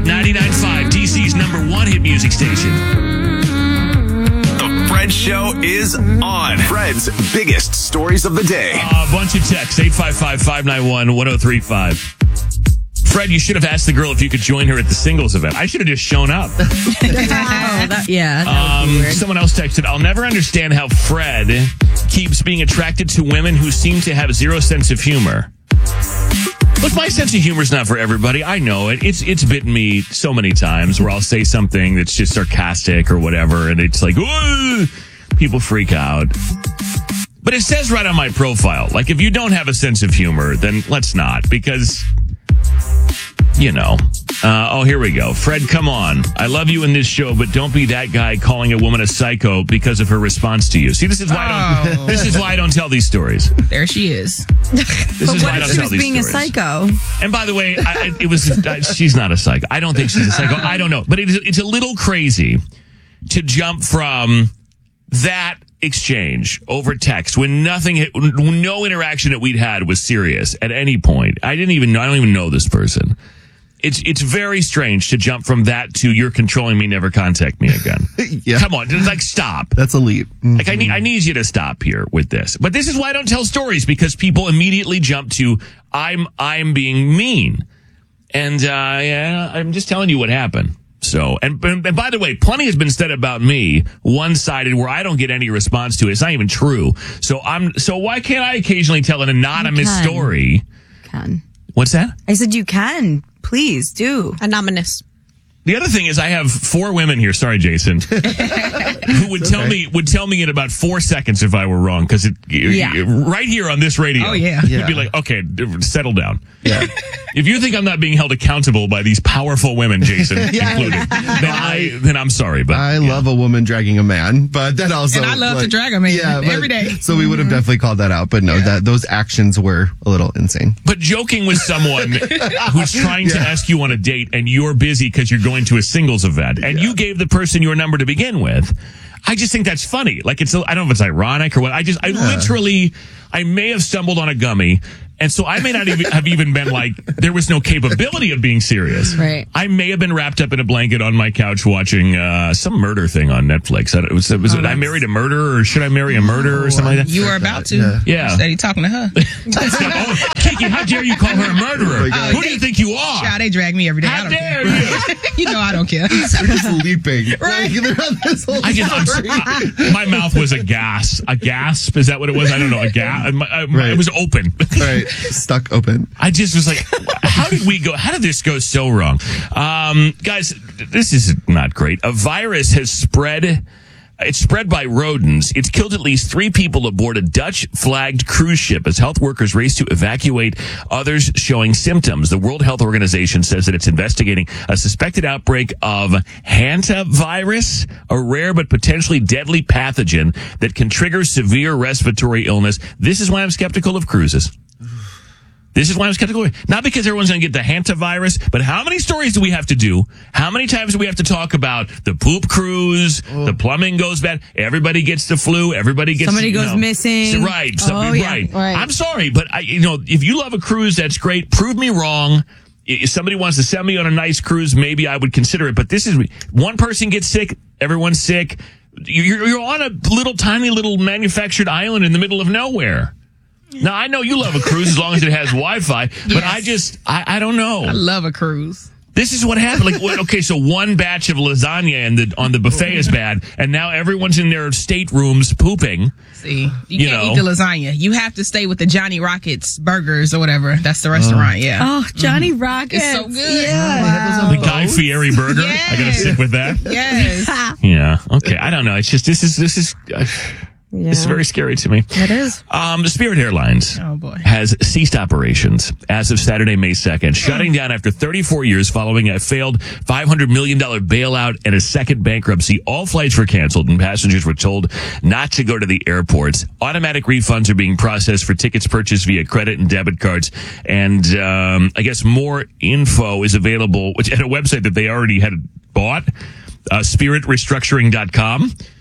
99.5, DC's #1 hit music station. The Fred Show is on. Fred's biggest stories of the day. A bunch of texts, 855-591-1035. Fred, you should have asked the girl if you could join her at the singles event. I should have just shown up. That would be weird. Someone else texted, I'll never understand how Fred keeps being attracted to women who seem to have zero sense of humor. Look, my sense of humor is not for everybody. I know it. It's bitten me so many times where I'll say something that's just sarcastic or whatever, and it's like, ooh, people freak out. But it says right on my profile, like, if you don't have a sense of humor, then let's not, because... You know. Here we go. Fred, come on. I love you in this show, but don't be that guy calling a woman a psycho because of her response to you. See, this is why I don't tell these stories. There she is. This is why I don't she tell was these being stories. a psycho. And by the way, she's not a psycho. I don't think she's a psycho. I don't know. But it's a little crazy to jump from that exchange over text when no interaction that we'd had was serious at any point. I don't even know this person. It's very strange to jump from that to you're controlling me, never contact me again. Yeah. Come on, like, stop. That's a leap. Mm-hmm. Like, I need you to stop here with this. But this is why I don't tell stories, because people immediately jump to I'm being mean. And I'm just telling you what happened. So, and by the way, plenty has been said about me, one-sided, where I don't get any response to it. It's not even true. So why can't I occasionally tell an anonymous story? Can. What's that? I said you can. Please do. Anonymous. The other thing is, I have 4 women here. Sorry, Jason, who would tell me in about 4 seconds if I were wrong, because right here on this radio, it'd be like, okay, settle down. Yeah. If you think I'm not being held accountable by these powerful women, Jason included, then I'm sorry, but I love a woman dragging a man, but that also, and I love to drag a man every day. So we would have definitely called that out, but no, those actions were a little insane. But joking with someone who's trying to ask you on a date and you're busy because you're going to a singles event and you gave the person your number to begin with, I just think that's funny. Like, I don't know if it's ironic or what. I may have stumbled on a gummy, and so I may not have even been like, there was no capability of being serious. Right. I may have been wrapped up in a blanket on my couch watching some murder thing on Netflix. Was it I Married a Murderer, or Should I Marry a Murderer, or something like that? You were about to. Yeah. Steady talking to her. Kiki, how dare you call her a murderer? Who do you think you are? Child, they drag me every day. How I don't dare care. You know I don't care. They're just leaping. Right. Like, they're on this whole story. My mouth was a gasp. A gasp? Is that what it was? I don't know. A gasp. It was open. Right. Stuck open. I just was like, how did this go so wrong? Guys, this is not great. A virus has spread. It's spread by rodents. It's killed at least 3 people aboard a Dutch-flagged cruise ship as health workers race to evacuate others showing symptoms. The World Health Organization says that it's investigating a suspected outbreak of hantavirus, a rare but potentially deadly pathogen that can trigger severe respiratory illness. This is why I'm skeptical of cruises. This is why I'm skeptical. Not because everyone's going to get the hantavirus, but how many stories do we have to do? How many times do we have to talk about the poop cruise, the plumbing goes bad, everybody gets the flu, somebody goes missing. Right. Right. I'm sorry, but if you love a cruise, that's great. Prove me wrong. If somebody wants to send me on a nice cruise, maybe I would consider it. But this is one person gets sick, everyone's sick. You're on a tiny little manufactured island in the middle of nowhere. Now, I know you love a cruise as long as it has Wi-Fi, but I don't know. I love a cruise. This is what happened. Like, okay, so one batch of lasagna on the buffet is bad, and now everyone's in their staterooms pooping. See, you can't eat the lasagna. You have to stay with the Johnny Rockets burgers or whatever. That's the restaurant, Oh, Johnny Rockets. It's so good. Yeah. The Guy Fieri burger. Yes. I gotta stick with that. Yes. Yeah. Okay. I don't know. It's just this is. It's very scary to me. It is. The Spirit Airlines has ceased operations as of Saturday, May 2nd, shutting down after 34 years following a failed $500 million bailout and a second bankruptcy. All flights were canceled and passengers were told not to go to the airports. Automatic refunds are being processed for tickets purchased via credit and debit cards. And I guess more info is available at a website that they already had bought, spiritrestructuring.com.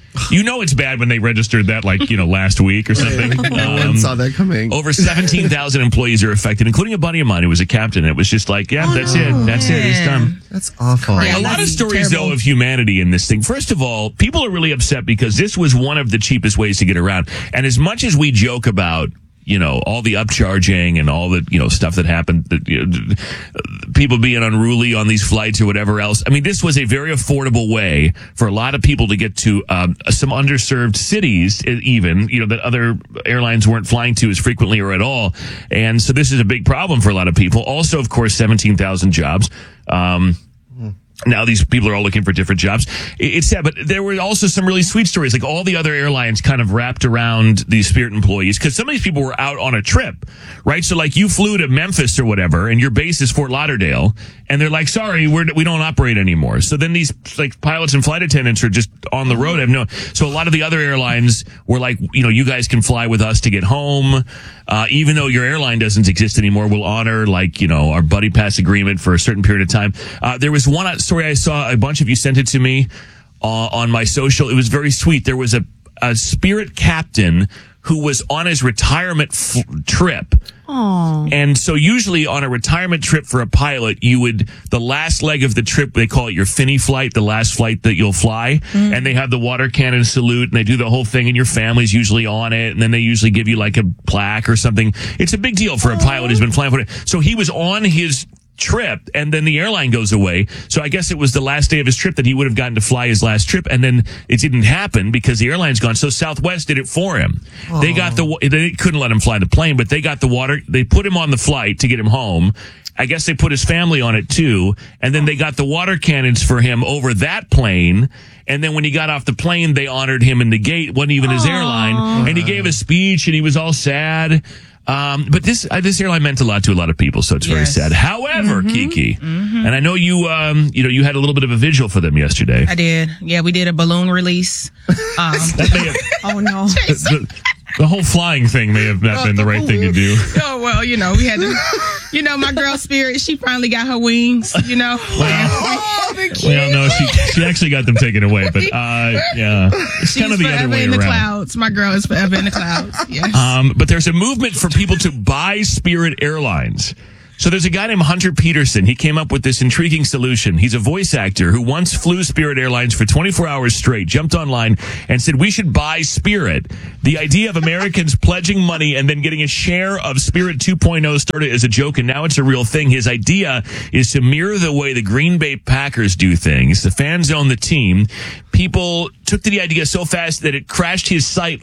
You know it's bad when they registered that last week or something. No one saw that coming. Over 17,000 employees are affected, including a buddy of mine who was a captain. It was just like, that's it. That's it. It's done. That's awful. Yeah, A lot of stories, terrible. though, of humanity in this thing. First of all, people are really upset because this was one of the cheapest ways to get around. And as much as we joke about, all the upcharging and all the, stuff that happened, people being unruly on these flights or whatever else. I mean, this was a very affordable way for a lot of people to get to some underserved cities, even, that other airlines weren't flying to as frequently or at all. And so this is a big problem for a lot of people. Also, of course, 17,000 jobs. Now these people are all looking for different jobs. It's sad, but there were also some really sweet stories. Like all the other airlines kind of wrapped around these Spirit employees because some of these people were out on a trip, right? So like you flew to Memphis or whatever, and your base is Fort Lauderdale, and they're like, "Sorry, we don't operate anymore." So then these pilots and flight attendants are just on the road. So a lot of the other airlines were like, you guys can fly with us to get home, even though your airline doesn't exist anymore. We'll honor our buddy pass agreement for a certain period of time. There was one story I saw, a bunch of you sent it to me on my social. It was very sweet. There was a Spirit captain who was on his retirement trip. Aww. And so usually on a retirement trip for a pilot, the last leg of the trip, they call it your Finney flight, the last flight that you'll fly. And they have the water cannon salute and they do the whole thing and your family's usually on it. And then they usually give you like a plaque or something. It's a big deal for a pilot who's been flying for it. So he was on his trip and then the airline goes away. So I guess it was the last day of his trip that he would have gotten to fly his last trip, and then it didn't happen because the airline's gone. So Southwest did it for him. They couldn't let him fly the plane, but they got the water. They put him on the flight to get him home. I guess they put his family on it too. And then they got the water cannons for him over that plane. And then when he got off the plane, they honored him in the gate. Wasn't even his airline. And he gave a speech and he was all sad. But this airline meant a lot to a lot of people, so it's very sad. However, Kiki, and I know you had a little bit of a vigil for them yesterday. I did. Yeah, we did a balloon release. That may have, Oh no. the whole flying thing may have not been the right thing to do. Oh, well, we had to, my girl Spirit, she finally got her wings, Well, no, she actually got them taken away, but yeah, it's She's kind of the other forever way in the around. clouds. My girl is forever in the clouds. Yes. But there's a movement for people to buy Spirit Airlines. So there's a guy named Hunter Peterson. He came up with this intriguing solution. He's a voice actor who once flew Spirit Airlines for 24 hours straight, jumped online and said, we should buy Spirit. The idea of Americans pledging money and then getting a share of Spirit 2.0 started as a joke, and now it's a real thing. His idea is to mirror the way the Green Bay Packers do things. The fans own the team. People took to the idea so fast that it crashed his site,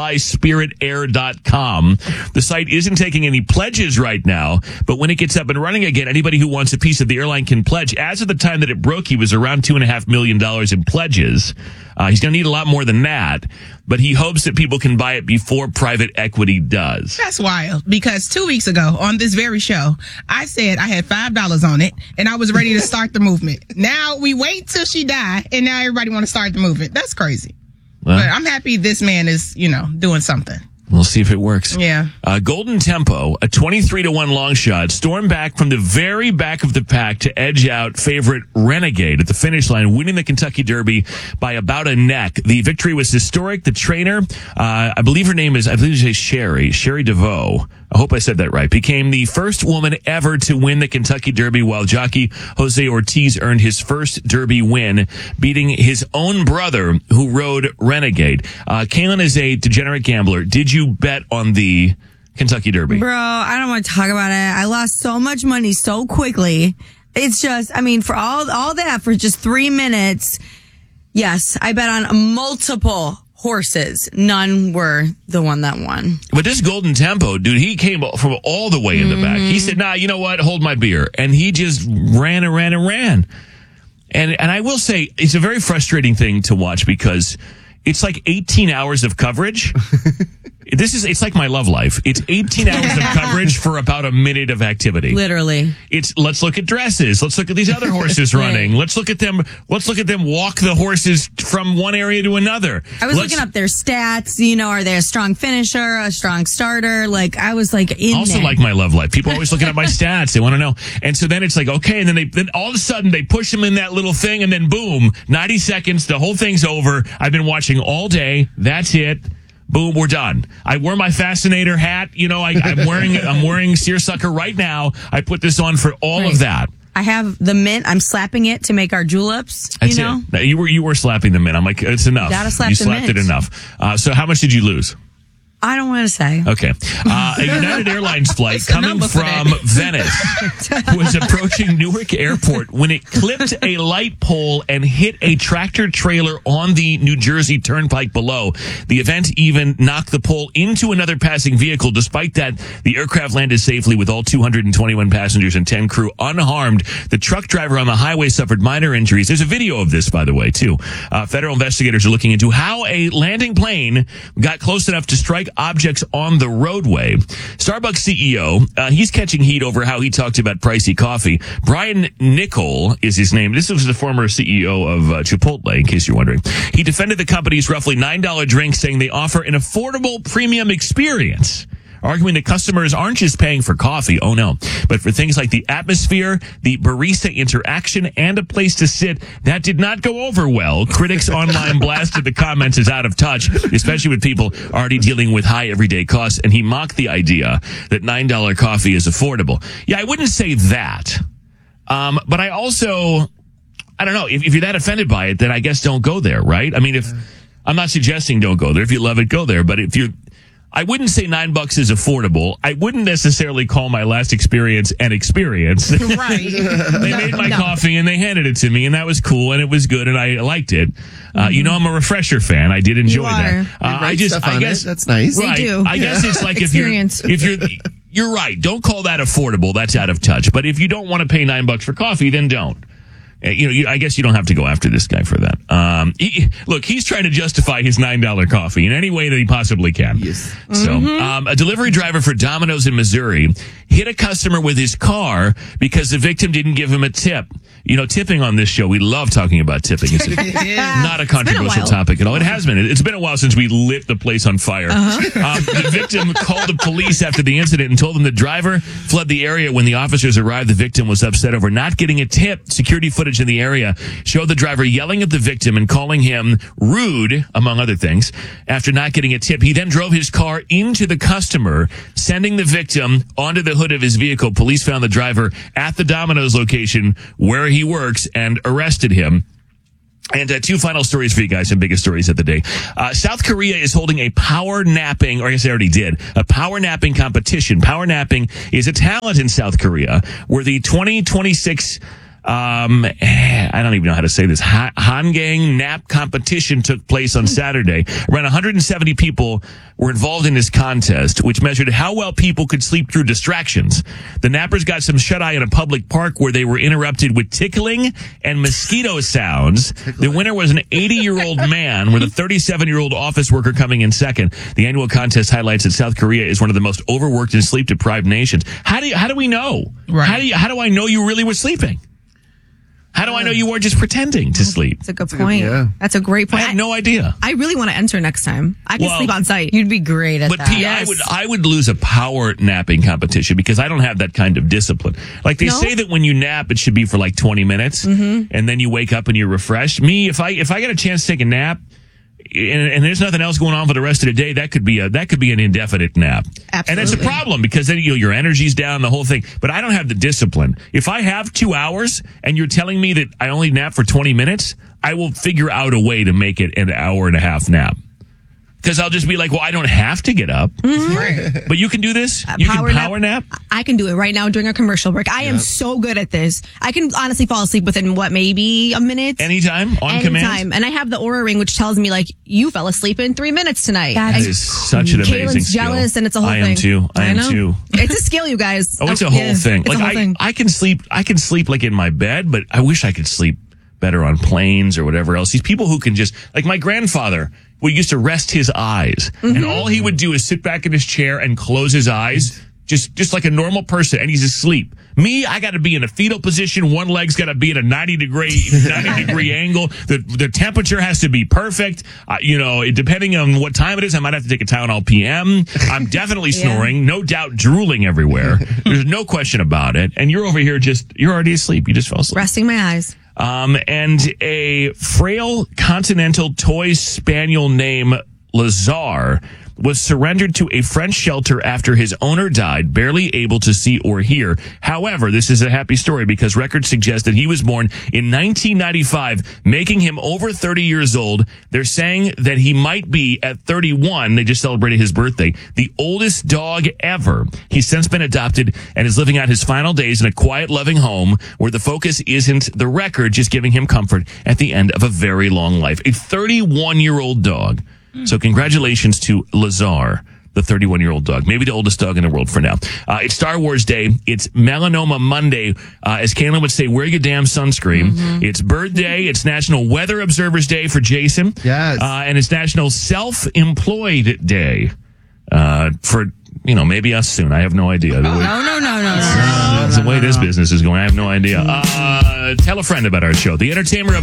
letsbuyspiritair.com. The site isn't taking any pledges right now, but when it gets up and running again, anybody who wants a piece of the airline can pledge. As of the time that it broke, he was around $2.5 million in pledges. He's going to need a lot more than that, but he hopes that people can buy it before private equity does. That's wild, because 2 weeks ago on this very show, I said I had $5 on it and I was ready to start the movement. Now we wait till she died and now everybody want to start the movement. That's crazy. Well, but I'm happy this man is, doing something. We'll see if it works. Yeah. Golden Tempo, a 23-1 long shot, stormed back from the very back of the pack to edge out favorite Renegade at the finish line, winning the Kentucky Derby by about a neck. The victory was historic. The trainer, I believe her name is Sherry DeVoe. I hope I said that right. Became the first woman ever to win the Kentucky Derby, while jockey Jose Ortiz earned his first Derby win, beating his own brother who rode Renegade. Kaylin is a degenerate gambler. Did you bet on the Kentucky Derby? Bro, I don't want to talk about it. I lost so much money so quickly. It's just, for all that, for just 3 minutes, yes, I bet on multiple horses. None were the one that won. But this Golden Tempo, dude, he came from all the way in the back. He said, nah, you know what? Hold my beer. And he just ran and ran and ran. And I will say, it's a very frustrating thing to watch because it's like 18 hours of coverage. it's like my love life. It's 18 hours of coverage for about a minute of activity. Literally. It's let's look at dresses. Let's look at these other horses running. Let's look at them walk the horses from one area to another. I was looking up their stats. Are they a strong finisher, a strong starter? Like, I was like also like my love life. People are always looking at my stats. They want to know. And so then it's like, okay, and then all of a sudden they push them in that little thing, and then boom, 90 seconds, the whole thing's over. I've been watching all day. That's it. Boom, we're done. I wore my Fascinator hat. I'm wearing seersucker right now. I put this on for all of that. I have the mint. I'm slapping it to make our juleps. That's it. You were slapping the mint. I'm like, it's enough. Gotta slap you the slapped mint. it enough. So how much did you lose? I don't want to say. Okay. A United Airlines flight coming from Venice was approaching Newark Airport when it clipped a light pole and hit a tractor trailer on the New Jersey Turnpike below. The event even knocked the pole into another passing vehicle. Despite that, the aircraft landed safely with all 221 passengers and 10 crew unharmed. The truck driver on the highway suffered minor injuries. There's a video of this, by the way, too. Federal investigators are looking into how a landing plane got close enough to strike objects on the roadway. Starbucks CEO, he's catching heat over how he talked about pricey coffee. Brian Niccol is his name. This was the former CEO of Chipotle, in case you're wondering. He defended the company's roughly $9 drink, saying they offer an affordable premium experience, arguing that customers aren't just paying for coffee, oh no, but for things like the atmosphere, the barista interaction, and a place to sit. That did not go over well. Critics online blasted the comments as out of touch, especially with people already dealing with high everyday costs, and he mocked the idea that $9 coffee is affordable. Yeah, I wouldn't say that. But I don't know, if you're that offended by it, then I guess don't go there, right? I mean, I'm not suggesting don't go there. If you love it, go there. But I wouldn't say $9 is affordable. I wouldn't necessarily call my last experience an experience. Right. They made my coffee and they handed it to me, and that was cool and it was good and I liked it. I'm a Refresher fan. I did enjoy that. I guess that's nice. Right. They do. I guess it's like if you're right. Don't call that affordable. That's out of touch. But if you don't want to pay $9 for coffee, then don't. I guess you don't have to go after this guy for that. Look, he's trying to justify his $9 coffee in any way that he possibly can. Yes. So, a delivery driver for Domino's in Missouri hit a customer with his car because the victim didn't give him a tip. Tipping on this show, we love talking about tipping. It's not a controversial topic at all. It has been. It's been a while since we lit the place on fire. The victim called the police after the incident and told them the driver fled the area. When the officers arrived, the victim was upset over not getting a tip. Security footage in the area showed the driver yelling at the victim and calling him rude, among other things, after not getting a tip. He then drove his car into the customer, sending the victim onto the hood of his vehicle. Police found the driver at the Domino's location where he works and arrested him. And two final stories for you guys, some biggest stories of the day. South Korea is holding a power napping, or I guess they already did, a power napping competition. Power napping is a talent in South Korea where the 2026 I don't even know how to say this. Hangang nap competition took place on Saturday. Around 170 people were involved in this contest, which measured how well people could sleep through distractions. The nappers got some shut-eye in a public park where they were interrupted with tickling and mosquito sounds. The winner was an 80-year-old man with a 37-year-old office worker coming in second. The annual contest highlights that South Korea is one of the most overworked and sleep-deprived nations. How do we know? Right. How do I know you really were sleeping? How do I know you weren't just pretending to sleep? That's a good point. That's a great point. I had no idea. I really want to enter next time. I can sleep on site. You'd be great at that. But I would lose a power napping competition because I don't have that kind of discipline. Like they say that when you nap, it should be for like 20 minutes, and then you wake up and you're refreshed. Me, if I get a chance to take a nap, and there's nothing else going on for the rest of the day, that could be an indefinite nap. Absolutely. And that's a problem because then your energy's down, the whole thing. But I don't have the discipline. If I have 2 hours and you're telling me that I only nap for 20 minutes, I will figure out a way to make it an hour and a half nap. Because I'll just be like, well, I don't have to get up. Right. But you can do this? You can power nap? I can do it right now during a commercial break. I am so good at this. I can honestly fall asleep within, maybe a minute? Anytime? On command? And I have the Oura Ring, which tells me, you fell asleep in 3 minutes tonight. That is such an amazing Caitlin's skill. jealous, and it's a whole thing. I am too. It's a skill, you guys. Oh, it's a whole thing. It's a whole thing. I can sleep like in my bed, but I wish I could sleep better on planes or whatever else. These people who can just, like my grandfather, we used to rest his eyes, and all he would do is sit back in his chair and close his eyes, just like a normal person, and he's asleep. Me, I got to be in a fetal position. One leg's got to be at a 90 degree angle. The temperature has to be perfect. Depending on what time it is, I might have to take a Tylenol PM. I'm definitely snoring, no doubt drooling everywhere. There's no question about it. And you're over here you're already asleep. You just fell asleep. Resting my eyes. And a frail continental toy spaniel named Lazar was surrendered to a French shelter after his owner died, barely able to see or hear. However, this is a happy story because records suggest that he was born in 1995, making him over 30 years old. They're saying that he might be, at 31, they just celebrated his birthday, the oldest dog ever. He's since been adopted and is living out his final days in a quiet, loving home where the focus isn't the record, just giving him comfort at the end of a very long life. A 31-year-old dog. So congratulations to Lazar, the 31-year-old dog, maybe the oldest dog in the world for now. It's Star Wars Day. It's Melanoma Monday. As Kaylin would say, wear your damn sunscreen. It's Bird Day. It's National Weather Observers Day for Jason. Yes. And it's National Self-Employed Day for, maybe us soon. I have no idea. No. The way this business is going, I have no idea. Tell a friend about our show. The Entertainer of